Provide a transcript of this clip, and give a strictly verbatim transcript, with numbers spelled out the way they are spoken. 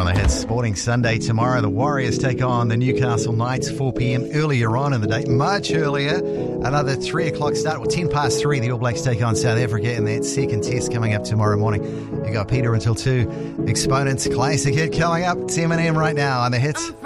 on the Hits. Sporting Sunday tomorrow. The Warriors take on the Newcastle Knights, four p.m. earlier on in the day, much earlier. Another three o'clock start, or ten past three, the All Blacks take on South Africa in that second test coming up tomorrow morning. You got Peter until two. Exponents Classic Hit coming up. It's Eminem right now on the Hits.